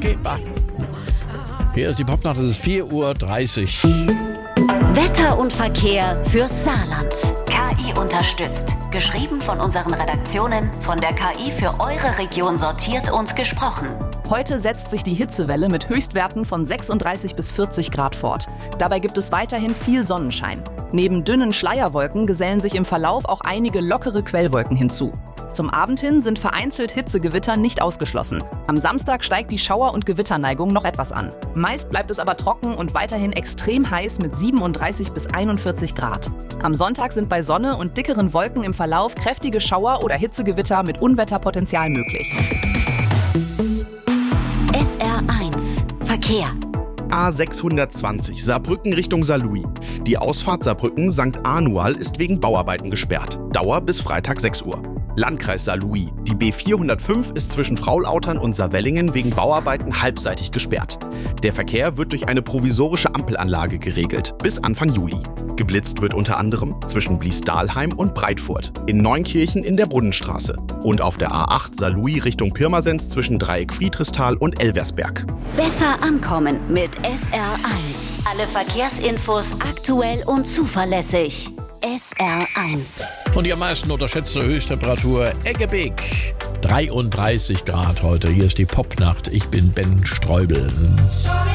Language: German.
unverkehrt. Hier ist die Popnacht, es ist 4:30 Uhr. Wetter und Verkehr fürs Saarland. KI unterstützt. Geschrieben von unseren Redaktionen, von der KI für eure Region sortiert und gesprochen. Heute setzt sich die Hitzewelle mit Höchstwerten von 36 bis 40 Grad fort. Dabei gibt es weiterhin viel Sonnenschein. Neben dünnen Schleierwolken gesellen sich im Verlauf auch einige lockere Quellwolken hinzu. Zum Abend hin sind vereinzelt Hitzegewitter nicht ausgeschlossen. Am Samstag steigt die Schauer- und Gewitterneigung noch etwas an. Meist bleibt es aber trocken und weiterhin extrem heiß mit 37 bis 41 Grad. Am Sonntag sind bei Sonne und dickeren Wolken im Verlauf kräftige Schauer- oder Hitzegewitter mit Unwetterpotenzial möglich. SR1 Verkehr. A620 Saarbrücken Richtung Saarlouis. Die Ausfahrt Saarbrücken-St. Anual ist wegen Bauarbeiten gesperrt. Dauer bis Freitag 6 Uhr. Landkreis Saarlouis. Die B405 ist zwischen Fraulautern und Saarwellingen wegen Bauarbeiten halbseitig gesperrt. Der Verkehr wird durch eine provisorische Ampelanlage geregelt, bis Anfang Juli. Geblitzt wird unter anderem zwischen Bliesdahlheim und Breitfurt, in Neunkirchen in der Brunnenstraße und auf der A8 Saarlouis Richtung Pirmasens zwischen Dreieck Friedrichsthal und Elversberg. Besser ankommen mit SR1. Alle Verkehrsinfos aktuell und zuverlässig. SR1. Und die am meisten unterschätzte Höchsttemperatur Eggebeek. 33 Grad heute. Hier ist die Popnacht. Ich bin Ben Streubel.